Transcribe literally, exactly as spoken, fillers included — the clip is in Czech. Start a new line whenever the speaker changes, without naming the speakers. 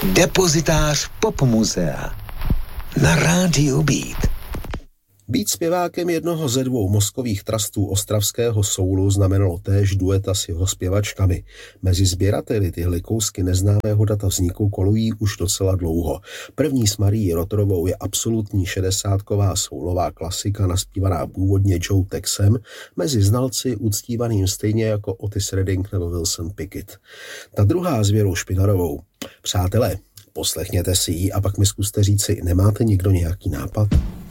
Depozitář Pop Muzea na rádiu Beat.
Být zpěvákem jednoho ze dvou mozkových trastů ostravského soulu znamenalo též dueta s jeho zpěvačkami. Mezi sběrateli tyhle kousky neznámého data vzniku kolují už docela dlouho. První s Marií Rotorovou je absolutní šedesátková soulová klasika naspívaná původně Joe Texem, mezi znalci uctívaným stejně jako Otis Redding nebo Wilson Pickett. Ta druhá s Věrou Špinarovou. Přátelé, poslechněte si ji a pak mi zkuste říci, nemáte někdo nějaký nápad?